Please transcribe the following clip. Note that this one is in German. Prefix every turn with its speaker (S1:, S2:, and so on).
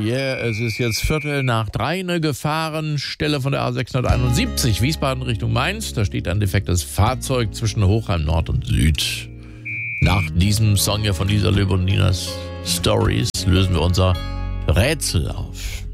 S1: yeah, es ist jetzt 2:45, eine Gefahrenstelle von der A671, Wiesbaden Richtung Mainz. Da steht ein defektes Fahrzeug zwischen Hochheim Nord und Süd. Nach diesem Song hier von Lisa Löb und Ninas Stories lösen wir unser Rätsel auf.